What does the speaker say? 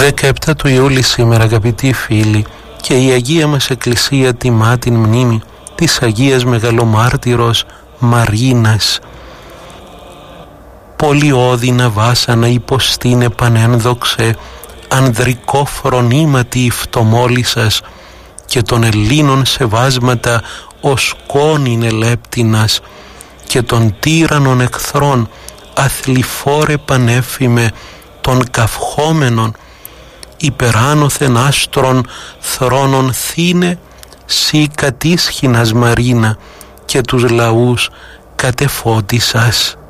17 του Ιούλη σήμερα, αγαπητοί φίλοι, και η Αγία μας Εκκλησία τιμά την μνήμη της Αγίας Μεγαλομάρτυρος Μαρίνας. Πολύ ώδινα βάσανα υποστήν επανένδοξε, ανδρικό φρονήματι φτωμόλισσας, και των Ελλήνων σεβάσματα ως κόνην ελέπτηνας, και των τύραννων εχθρών αθλιφόρε πανέφημε, των καυχόμενων υπεράνωθεν άστρων θρόνων θύνε, σύ κατήσχυνας Μαρίνα, και τους λαούς κατεφώτισας.